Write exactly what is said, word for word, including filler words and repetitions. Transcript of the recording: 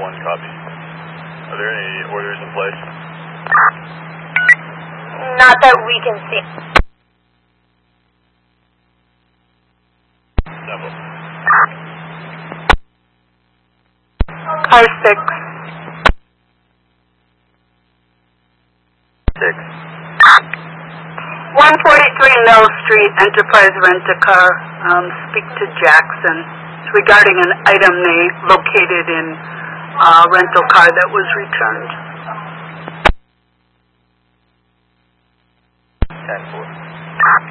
one, copy. Are there any orders in place? Not that we can see. Temple. Car six. Six. one forty-three Mill Street, Enterprise Rent-A-Car. Um, speak to Jackson. It's regarding an item they located in a rental car that was returned. ten four.